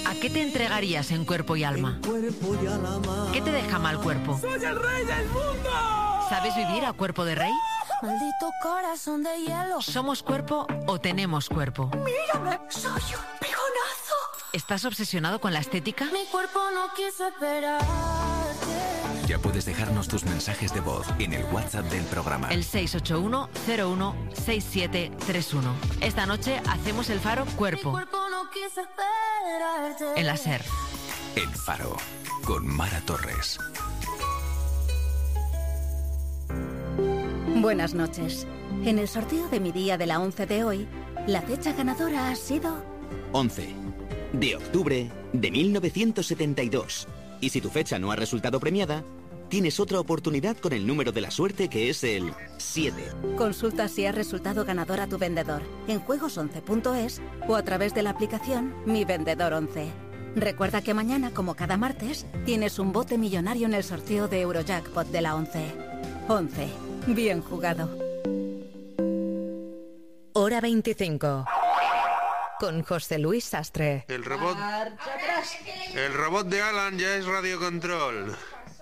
¿A qué te entregarías en cuerpo y alma? ¿Qué te deja mal cuerpo? ¡Soy el rey del mundo! ¿Sabes vivir a cuerpo de rey? Maldito corazón de hielo. ¿Somos cuerpo o tenemos cuerpo? Mírame, soy un pegonazo. ¿Estás obsesionado con la estética? Mi cuerpo no quiso esperarte. Ya puedes dejarnos tus mensajes de voz en el WhatsApp del programa. El 681-01-6731. Esta noche hacemos el Faro Cuerpo. Mi cuerpo no quiso esperarte. En la SER. El Faro, con Mara Torres. Buenas noches. En el sorteo de mi día de la 11 de hoy, la fecha ganadora ha sido 11 de octubre de 1972. Y si tu fecha no ha resultado premiada, tienes otra oportunidad con el número de la suerte, que es el 7. Consulta si has resultado ganador a tu vendedor en juegos11.es o a través de la aplicación Mi Vendedor 11. Recuerda que mañana, como cada martes, tienes un bote millonario en el sorteo de Eurojackpot de la 11. 11. Bien jugado. Hora 25. Con José Luis Sastre. El robot de Alan ya es radiocontrol.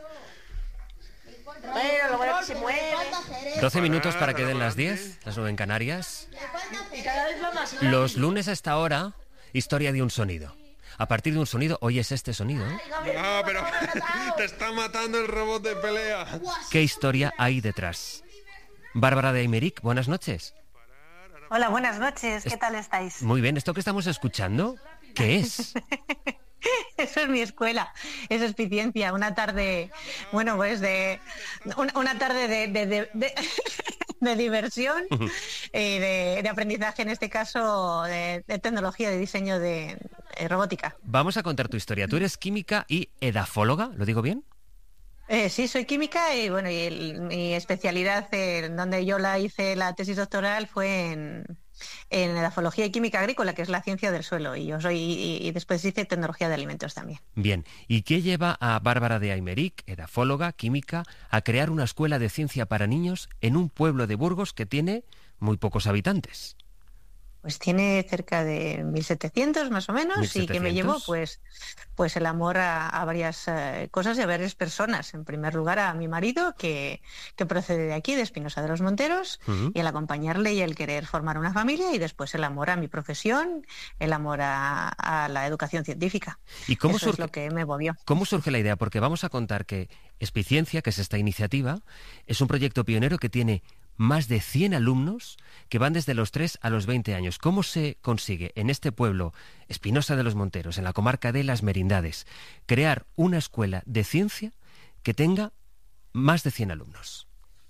Bueno, lo bueno que se mueve. 12 minutos para que den las 10, las 9 en Canarias. Los lunes a esta hora, historia de un sonido. A partir de un sonido, oyes este sonido. Ah, pero te está matando el robot de pelea. ¿Qué historia hay detrás? Bárbara de Aymeric, buenas noches. Hola, buenas noches. ¿Qué tal estáis? Muy bien, ¿esto que estamos escuchando, qué es? Eso es mi escuela, eso es Piciencia, una tarde, bueno, pues una tarde de diversión y de aprendizaje, en este caso de tecnología, de diseño de robótica. Vamos a contar tu historia. Tú eres química y edafóloga, ¿lo digo bien? Sí, soy química y bueno, mi especialidad, donde yo hice la tesis doctoral, fue en edafología y química agrícola, que es la ciencia del suelo, y después hice tecnología de alimentos también. Bien, ¿y qué lleva a Bárbara de Aymeric, edafóloga, química, a crear una escuela de ciencia para niños en un pueblo de Burgos que tiene muy pocos habitantes? Pues tiene cerca de 1.700 más o menos, 1.700. Y que me llevó pues el amor a varias cosas y a varias personas. En primer lugar a mi marido, que procede de aquí, de Espinosa de los Monteros, y el acompañarle y el querer formar una familia, y después el amor a mi profesión, el amor a la educación científica. ¿Y cómo Eso es lo que me movió. ¿Cómo surge la idea? Porque vamos a contar que Espiciencia, que es esta iniciativa, es un proyecto pionero que tiene más de 100 alumnos que van desde los 3 a los 20 años. ¿Cómo se consigue en este pueblo, Espinosa de los Monteros, en la comarca de Las Merindades, crear una escuela de ciencia que tenga más de 100 alumnos?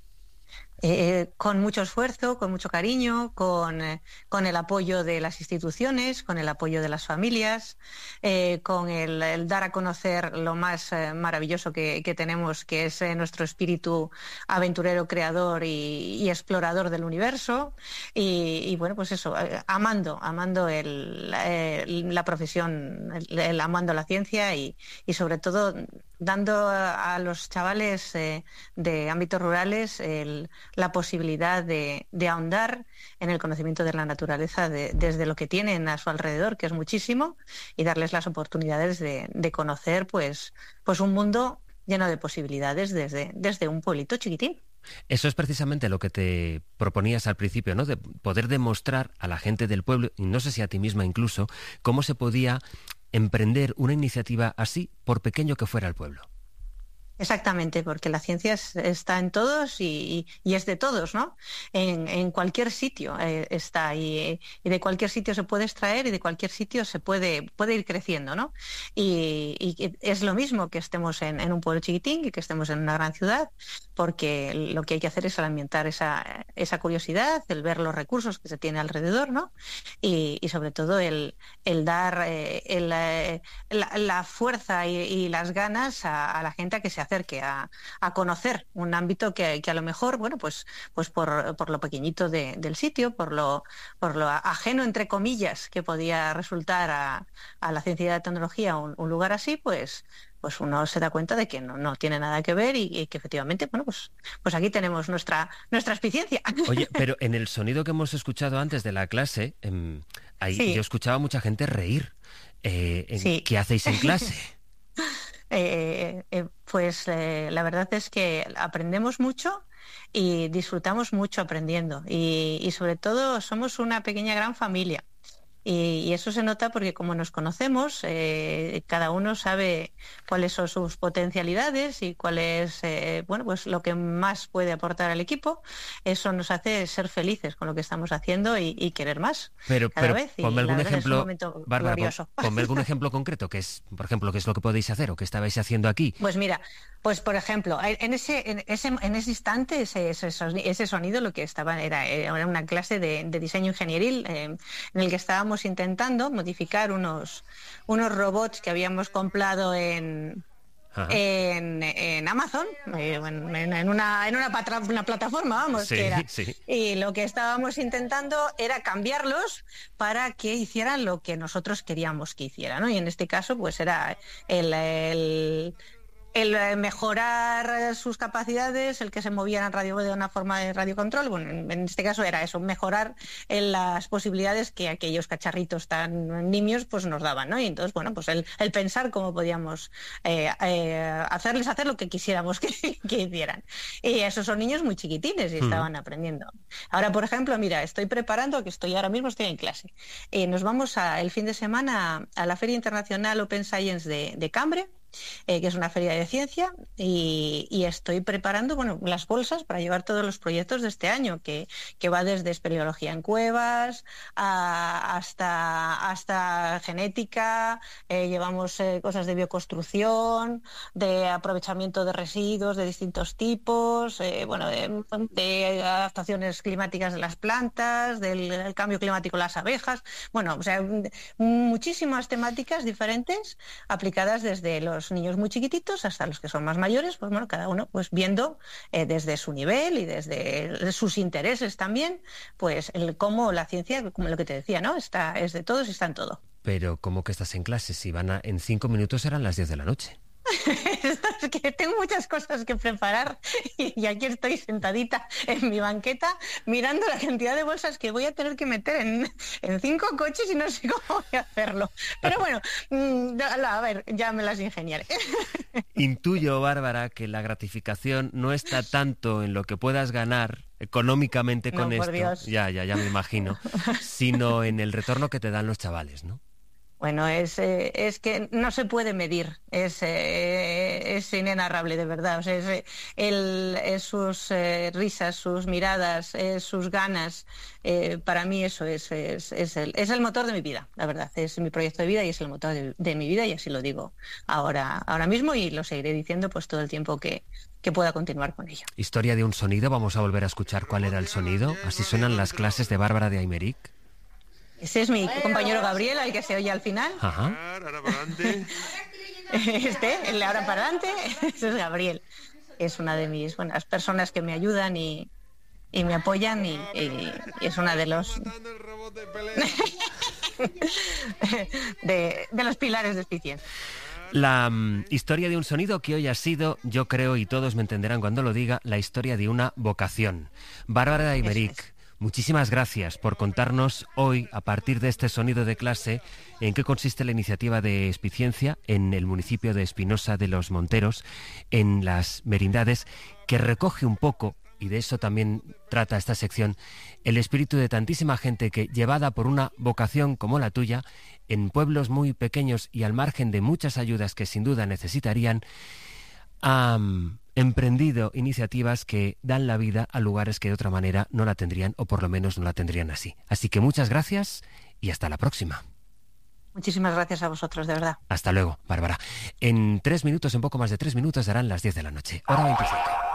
Con mucho esfuerzo, con mucho cariño, con el apoyo de las instituciones, con el apoyo de las familias, con el dar a conocer lo más maravilloso que tenemos, que es nuestro espíritu aventurero, creador y explorador del universo, y bueno, pues eso, amando la profesión, amando la ciencia y sobre todo dando a los chavales de ámbitos rurales la posibilidad de ahondar en el conocimiento de la naturaleza desde lo que tienen a su alrededor, que es muchísimo, y darles las oportunidades de conocer pues un mundo lleno de posibilidades desde un pueblito chiquitín. Eso es precisamente lo que te proponías al principio, ¿no? De poder demostrar a la gente del pueblo, y no sé si a ti misma incluso, cómo se podía emprender una iniciativa así, por pequeño que fuera el pueblo. Exactamente, porque la ciencia está en todos y es de todos, ¿no? En cualquier sitio está y de cualquier sitio se puede extraer y de cualquier sitio se puede ir creciendo, ¿no? Y es lo mismo que estemos en un pueblo chiquitín que estemos en una gran ciudad, porque lo que hay que hacer es alimentar esa curiosidad, el ver los recursos que se tiene alrededor, ¿no? Y sobre todo el dar la fuerza y las ganas a la gente a que se acerque a conocer un ámbito que a lo mejor, bueno, pues por lo pequeñito del sitio, por lo ajeno, entre comillas, que podía resultar a la ciencia y la tecnología un lugar así, pues uno se da cuenta de que no tiene nada que ver y que efectivamente, bueno, pues aquí tenemos nuestra Espiciencia. Oye, pero en el sonido que hemos escuchado antes de la clase, ahí sí, yo escuchaba a mucha gente reír. ¿Qué hacéis en clase? Pues la verdad es que aprendemos mucho y disfrutamos mucho aprendiendo y sobre todo somos una pequeña gran familia. Y eso se nota porque como nos conocemos, cada uno sabe cuáles son sus potencialidades y cuál es pues lo que más puede aportar al equipo. Eso nos hace ser felices con lo que estamos haciendo y querer más cada vez. Ponme algún ejemplo, Bárbara, ponme algún ejemplo concreto, por ejemplo, qué es lo que podéis hacer o qué estabais haciendo aquí. Pues mira, por ejemplo, en ese instante, ese sonido lo que estaba era una clase de diseño ingenieril en el que estábamos intentando modificar unos robots que habíamos comprado en Amazon, en una plataforma, vamos, sí, que era. Sí. Y lo que estábamos intentando era cambiarlos para que hicieran lo que nosotros queríamos que hicieran, ¿no? Y en este caso, pues era el mejorar sus capacidades, el que se movieran de una forma de radiocontrol. Bueno, en este caso era eso, mejorar las posibilidades que aquellos cacharritos tan nimios pues nos daban, ¿no? Y entonces, bueno, pues el pensar cómo podíamos hacerles hacer lo que quisiéramos que hicieran. Y esos son niños muy chiquitines y estaban aprendiendo. Ahora, por ejemplo, mira, ahora mismo estoy en clase. Nos vamos el fin de semana a la Feria Internacional Open Science de Cambre, que es una feria de ciencia, y estoy preparando las bolsas para llevar todos los proyectos de este año, que va desde espeleología en cuevas hasta genética. Llevamos cosas de bioconstrucción, de aprovechamiento de residuos de distintos tipos, de adaptaciones climáticas de las plantas, del cambio climático de las abejas, muchísimas temáticas diferentes aplicadas desde los niños muy chiquititos hasta los que son más mayores, pues cada uno pues viendo desde su nivel y desde sus intereses también, pues cómo la ciencia, como lo que te decía, ¿no? Es de todos y está en todo. Pero ¿cómo que estás en clase? Si en 5 minutos eran las 10 de la noche. Es que tengo muchas cosas que preparar y aquí estoy sentadita en mi banqueta mirando la cantidad de bolsas que voy a tener que meter en 5 coches y no sé cómo voy a hacerlo. Pero bueno, a ver, ya me las ingeniaré. Intuyo, Bárbara, que la gratificación no está tanto en lo que puedas ganar económicamente con esto, Dios. Ya me imagino, sino en el retorno que te dan los chavales, ¿no? Bueno, es que no se puede medir, es inenarrable, de verdad. O sea, es sus risas, sus miradas, sus ganas. Para mí eso es el motor de mi vida, la verdad. Es mi proyecto de vida y es el motor de mi vida, y así lo digo ahora mismo, y lo seguiré diciendo pues todo el tiempo que pueda continuar con ello. Historia de un sonido, vamos a volver a escuchar cuál era el sonido. Así suenan las clases de Bárbara de Aymeric. Ese es mi compañero Gabriel, al que se oye al final. Ajá. Ahora para adelante. El ahora para adelante, ese es Gabriel. Es una de mis buenas personas que me ayudan y me apoyan y es una de los de los pilares de Spiciencia. La historia de un sonido que hoy ha sido, yo creo, y todos me entenderán cuando lo diga, la historia de una vocación. Bárbara de Aymeric, muchísimas gracias por contarnos hoy, a partir de este sonido de clase, en qué consiste la iniciativa de Spiciencia en el municipio de Espinosa de los Monteros, en las Merindades, que recoge un poco, y de eso también trata esta sección, el espíritu de tantísima gente que, llevada por una vocación como la tuya, en pueblos muy pequeños y al margen de muchas ayudas que sin duda necesitarían, han emprendido iniciativas que dan la vida a lugares que de otra manera no la tendrían, o por lo menos no la tendrían así. Así que muchas gracias y hasta la próxima. Muchísimas gracias a vosotros, de verdad. Hasta luego, Bárbara. En poco más de 3 minutos, darán las 10 de la noche. Hora 25.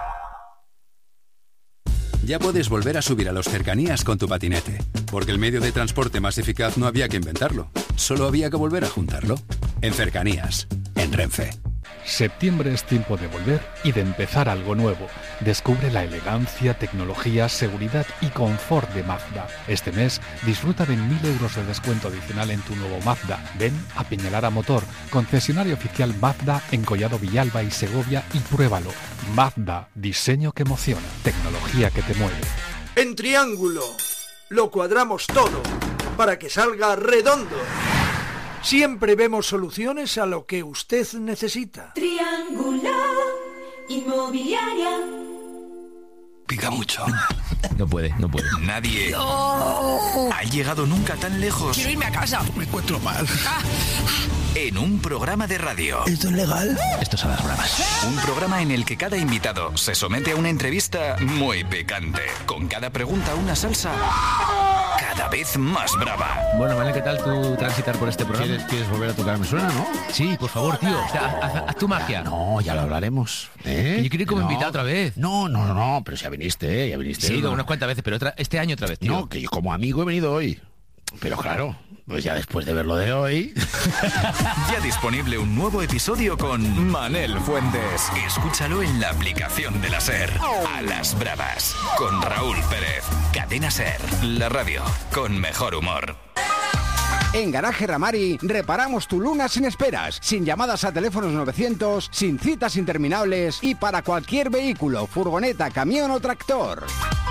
Ya puedes volver a subir a los Cercanías con tu patinete, porque el medio de transporte más eficaz no había que inventarlo, solo había que volver a juntarlo. En Cercanías, en Renfe. Septiembre es tiempo de volver y de empezar algo nuevo. Descubre la elegancia, tecnología, seguridad y confort de Mazda. Este mes disfruta de 1.000 euros de descuento adicional en tu nuevo Mazda. Ven a Peñalara Motor, concesionario oficial Mazda en Collado Villalba y Segovia, y pruébalo. Mazda, diseño que emociona, tecnología que te mueve. En Triángulo lo cuadramos todo para que salga redondo. Siempre vemos soluciones a lo que usted necesita. Triangular Inmobiliaria. Pica mucho. No puede. Nadie ha llegado nunca tan lejos. Quiero irme a casa. Me encuentro mal. En un programa de radio. ¿Esto es legal? Esto es a las bravas. Un programa en el que cada invitado se somete a una entrevista muy picante. Con cada pregunta una salsa cada vez más brava. Bueno, Manel, ¿qué tal tú transitar por este programa? ¿Quieres volver a tocar Me Suena, no? Sí, por favor, tío. Haz tu magia. No, ya lo hablaremos. Que yo quiero ir como invitado otra vez. No, pero ya viniste. Sí, unas cuantas veces, pero este año otra vez, tío. No, que yo como amigo he venido hoy. Pero claro, pues ya después de ver lo de hoy... Ya disponible un nuevo episodio con Manel Fuentes. Escúchalo en la aplicación de la SER. A las bravas, con Raúl Pérez. Cadena SER, la radio con mejor humor. En Garaje Ramari reparamos tu Luna sin esperas, sin llamadas a teléfonos 900, sin citas interminables y para cualquier vehículo, furgoneta, camión o tractor.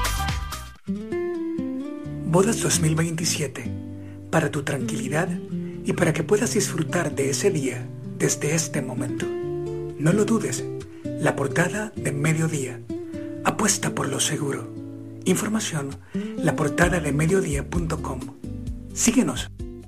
Bodas 2027, para tu tranquilidad y para que puedas disfrutar de ese día desde este momento. No lo dudes, la portada de Mediodía. Apuesta por lo seguro. Información, laportadadeMediodía.com. Síguenos.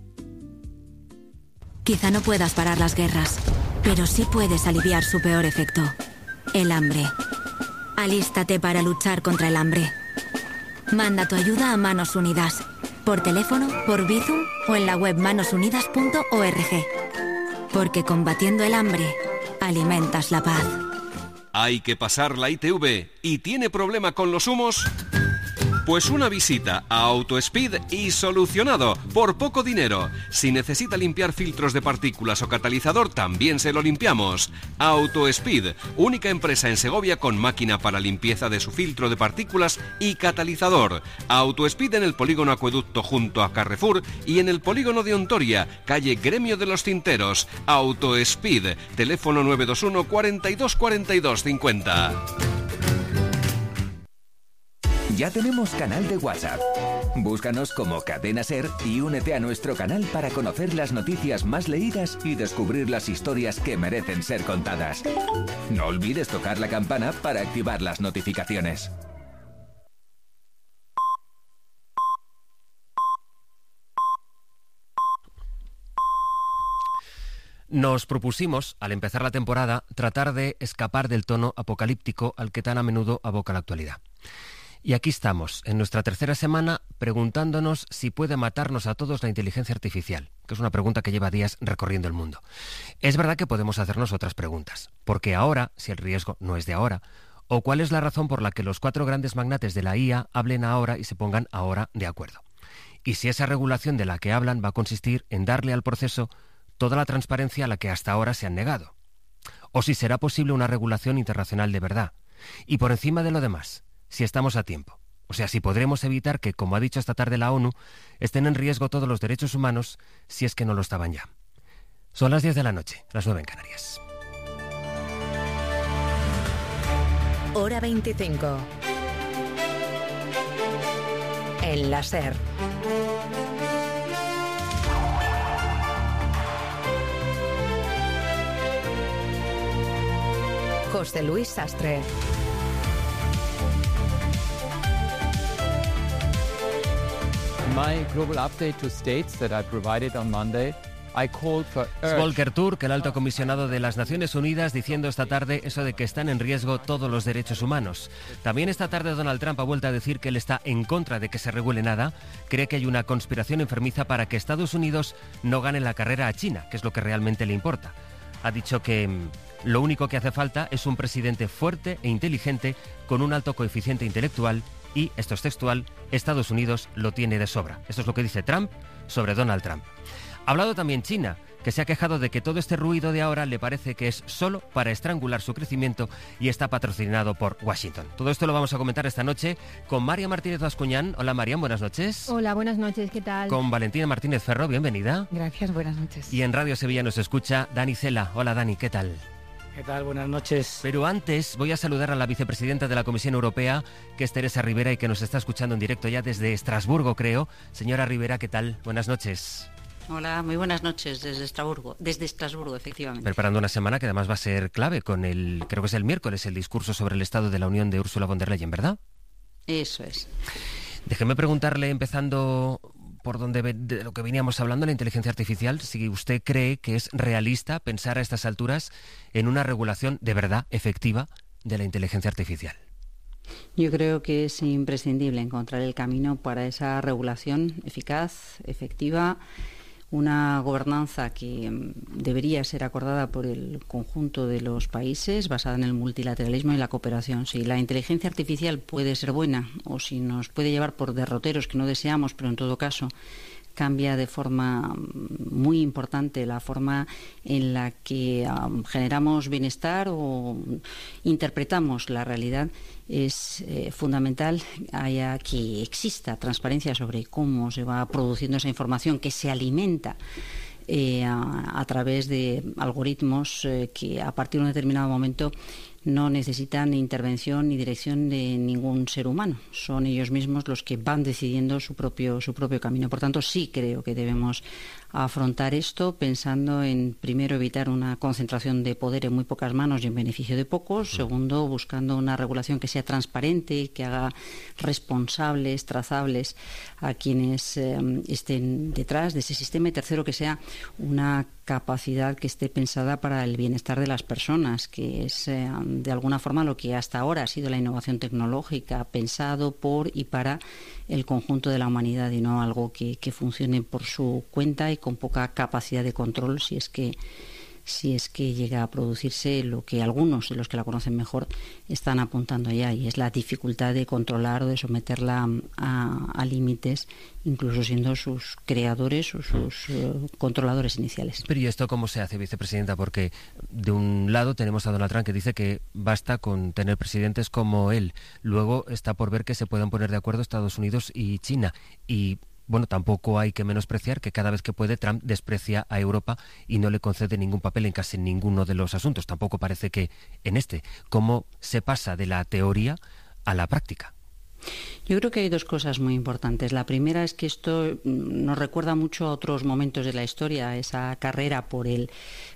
Quizá no puedas parar las guerras, pero sí puedes aliviar su peor efecto, el hambre. Alístate para luchar contra el hambre. Manda tu ayuda a Manos Unidas, por teléfono, por Bizum o en la web manosunidas.org. Porque combatiendo el hambre, alimentas la paz. ¿Hay que pasar la ITV y tiene problema con los humos? Pues una visita a AutoSpeed y solucionado, por poco dinero. Si necesita limpiar filtros de partículas o catalizador, también se lo limpiamos. AutoSpeed, única empresa en Segovia con máquina para limpieza de su filtro de partículas y catalizador. AutoSpeed en el polígono Acueducto junto a Carrefour y en el polígono de Ontoria, calle Gremio de los Tinteros. AutoSpeed, teléfono 921 42 42 50. Ya tenemos canal de WhatsApp. Búscanos como Cadena SER y únete a nuestro canal para conocer las noticias más leídas y descubrir las historias que merecen ser contadas. No olvides tocar la campana para activar las notificaciones. Nos propusimos, al empezar la temporada, tratar de escapar del tono apocalíptico al que tan a menudo aboca la actualidad. Y aquí estamos, en nuestra tercera semana, preguntándonos si puede matarnos a todos la inteligencia artificial, que es una pregunta que lleva días recorriendo el mundo. Es verdad que podemos hacernos otras preguntas. ¿Por qué ahora, si el riesgo no es de ahora? ¿O cuál es la razón por la que los 4 grandes magnates de la IA hablen ahora y se pongan ahora de acuerdo? Y si esa regulación de la que hablan va a consistir en darle al proceso toda la transparencia a la que hasta ahora se han negado. O si será posible una regulación internacional de verdad. Y por encima de lo demás, si estamos a tiempo. O sea, si podremos evitar que, como ha dicho esta tarde la ONU, estén en riesgo todos los derechos humanos, si es que no lo estaban ya. Son las 10 de la noche, las 9 en Canarias. Hora 25. En la SER. José Luis Sastre. My global update to states that I provided on Monday, I called for Es Volker Turk, el alto comisionado de las Naciones Unidas, diciendo esta tarde eso de que están en riesgo todos los derechos humanos. También esta tarde Donald Trump ha vuelto a decir que él está en contra de que se regule nada, cree que hay una conspiración enfermiza para que Estados Unidos no gane la carrera a China, que es lo que realmente le importa. Ha dicho que lo único que hace falta es un presidente fuerte e inteligente con un alto coeficiente intelectual y, esto es textual, Estados Unidos lo tiene de sobra. Esto es lo que dice Trump sobre Donald Trump. Ha hablado también China, que se ha quejado de que todo este ruido de ahora le parece que es solo para estrangular su crecimiento y está patrocinado por Washington. Todo esto lo vamos a comentar esta noche con María Martínez Vascuñán. Hola María, buenas noches. Hola, buenas noches, ¿qué tal? Con Valentina Martínez Ferro, bienvenida. Gracias, buenas noches. Y en Radio Sevilla nos escucha Dani Cela. Hola Dani, ¿qué tal? ¿Qué tal? Buenas noches. Pero antes voy a saludar a la vicepresidenta de la Comisión Europea, que es Teresa Rivera y que nos está escuchando en directo ya desde Estrasburgo, creo. Señora Rivera, ¿qué tal? Buenas noches. Hola, muy buenas noches desde Estrasburgo, efectivamente. Preparando una semana que además va a ser clave con creo que es el miércoles, el discurso sobre el Estado de la Unión de Ursula von der Leyen, ¿verdad? Eso es. Déjeme preguntarle, empezando por de lo que veníamos hablando, la inteligencia artificial, si usted cree que es realista pensar a estas alturas en una regulación de verdad efectiva de la inteligencia artificial. Yo creo que es imprescindible encontrar el camino para esa regulación eficaz, efectiva, una gobernanza que debería ser acordada por el conjunto de los países, basada en el multilateralismo y la cooperación. Si la inteligencia artificial puede ser buena o si nos puede llevar por derroteros que no deseamos, pero en todo caso cambia de forma muy importante la forma en la que generamos bienestar o interpretamos la realidad, es fundamental que exista transparencia sobre cómo se va produciendo esa información que se alimenta a través de algoritmos que a partir de un determinado momento no necesitan intervención ni dirección de ningún ser humano. Son ellos mismos los que van decidiendo su propio camino. Por tanto, sí creo que debemos afrontar esto pensando en, primero, evitar una concentración de poder en muy pocas manos y en beneficio de pocos. Segundo, buscando una regulación que sea transparente, que haga responsables, trazables a quienes estén detrás de ese sistema. Y tercero, que sea una capacidad que esté pensada para el bienestar de las personas, que es de alguna forma lo que hasta ahora ha sido la innovación tecnológica, pensado por y para el conjunto de la humanidad y no algo que funcione por su cuenta y con poca capacidad de control si es que llega a producirse lo que algunos de los que la conocen mejor están apuntando ya, y es la dificultad de controlar o de someterla a límites, incluso siendo sus creadores o sus controladores iniciales. Pero ¿y esto cómo se hace, vicepresidenta? Porque de un lado tenemos a Donald Trump, que dice que basta con tener presidentes como él. Luego está por ver que se puedan poner de acuerdo Estados Unidos y China. Y bueno, tampoco hay que menospreciar que cada vez que puede Trump desprecia a Europa y no le concede ningún papel en casi ninguno de los asuntos. Tampoco parece que en ¿cómo se pasa de la teoría a la práctica? Yo creo que hay dos cosas muy importantes. La primera es que esto nos recuerda mucho a otros momentos de la historia, esa carrera por el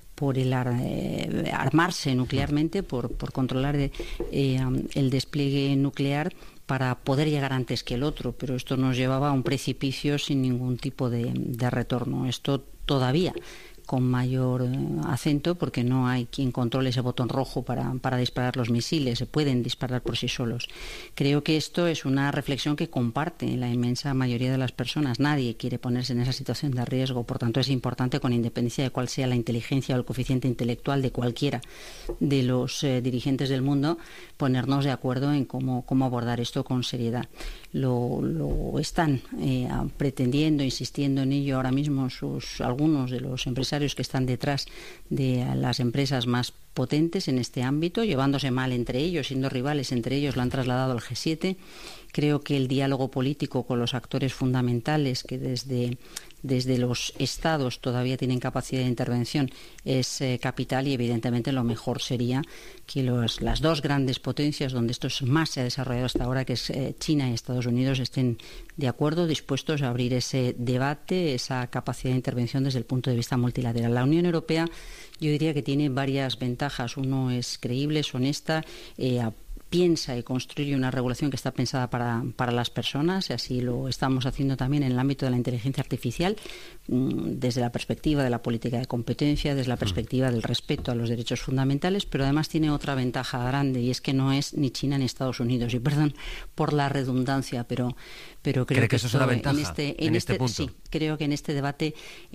armarse nuclearmente, por controlar el despliegue nuclear para poder llegar antes que el otro, pero esto nos llevaba a un precipicio sin ningún tipo de retorno. Esto todavía con mayor acento, porque no hay quien controle ese botón rojo para disparar los misiles, se pueden disparar por sí solos. Creo que esto es una reflexión que comparte la inmensa mayoría de las personas. Nadie quiere ponerse en esa situación de riesgo, por tanto es importante, con independencia de cuál sea la inteligencia o el coeficiente intelectual de cualquiera de los dirigentes del mundo, ponernos de acuerdo en cómo abordar esto con seriedad. Lo están pretendiendo, insistiendo en ello ahora mismo algunos de los empresarios que están detrás de las empresas más potentes en este ámbito, llevándose mal entre ellos, siendo rivales entre ellos, lo han trasladado al G7. Creo que el diálogo político con los actores fundamentales que desde los estados todavía tienen capacidad de intervención es capital, y evidentemente lo mejor sería que las dos grandes potencias donde esto más se ha desarrollado hasta ahora, que es China y Estados Unidos, estén de acuerdo, dispuestos a abrir ese debate, esa capacidad de intervención desde el punto de vista multilateral. La Unión Europea, yo diría que tiene varias ventajas. Uno, es creíble, es honesta, piensa y construye una regulación que está pensada para las personas, y así lo estamos haciendo también en el ámbito de la inteligencia artificial, desde la perspectiva de la política de competencia, desde la perspectiva del respeto a los derechos fundamentales, pero además tiene otra ventaja grande, y es que no es ni China ni Estados Unidos. Y perdón por la redundancia, pero creo que eso es una ventaja en este punto. Sí, creo que en este debate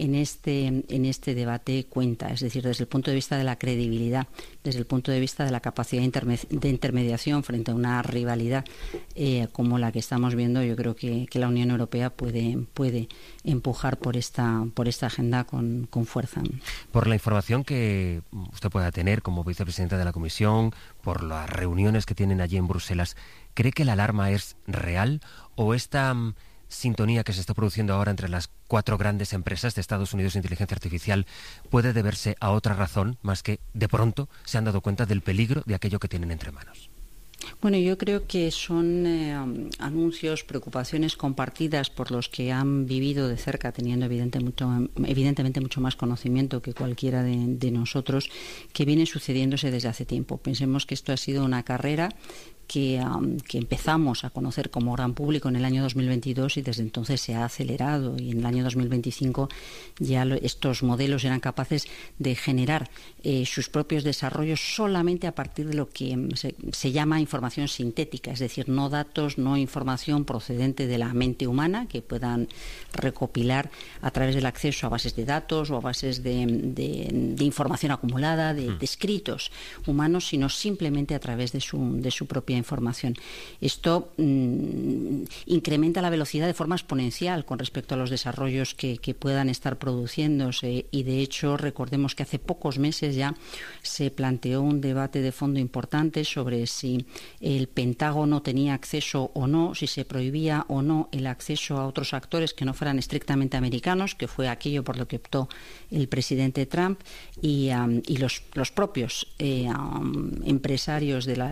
cuenta, es decir, desde el punto de vista de la credibilidad, desde el punto de vista de la capacidad de intermediación frente a una rivalidad como la que estamos viendo. Yo creo que la Unión Europea puede empujar por esta agenda con fuerza. Por la información que usted pueda tener como vicepresidenta de la Comisión, por las reuniones que tienen allí en Bruselas, ¿cree que la alarma es real, o esta sintonía que se está produciendo ahora entre las 4 grandes empresas de Estados Unidos de inteligencia artificial puede deberse a otra razón, más que de pronto se han dado cuenta del peligro de aquello que tienen entre manos? Bueno, yo creo que son anuncios, preocupaciones compartidas por los que han vivido de cerca, teniendo evidentemente mucho más conocimiento que cualquiera de nosotros, que vienen sucediéndose desde hace tiempo. Pensemos que esto ha sido una carrera que empezamos a conocer como gran público en el año 2022 y desde entonces se ha acelerado, y en el año 2025 ya estos modelos eran capaces de generar sus propios desarrollos solamente a partir de lo que se llama información sintética, es decir, no datos, no información procedente de la mente humana que puedan recopilar a través del acceso a bases de datos o a bases de información acumulada, de escritos humanos, sino simplemente a través de su propia información. Esto incrementa la velocidad de forma exponencial con respecto a los desarrollos que puedan estar produciéndose, y de hecho recordemos que hace pocos meses ya se planteó un debate de fondo importante sobre si el Pentágono tenía acceso o no, si se prohibía o no el acceso a otros actores que no fueran estrictamente americanos, que fue aquello por lo que optó el presidente Trump, y los propios empresarios de